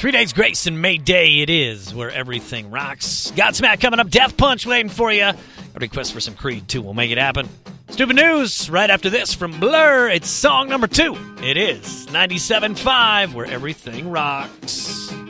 3 Days Grace and May Day it is, where everything rocks. Godsmack coming up, Death Punch waiting for you. A request for some Creed, too. We'll make it happen. Stupid news right after this from Blur. It's song number 2. It is 97.5, where everything rocks.